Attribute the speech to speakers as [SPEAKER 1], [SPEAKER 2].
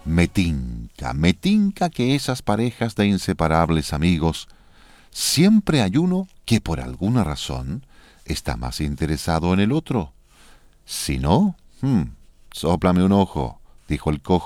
[SPEAKER 1] Me tinca que esas parejas de inseparables amigos, siempre hay uno que por alguna razón está más interesado en el otro. Si no, sóplame un ojo, dijo el cojo.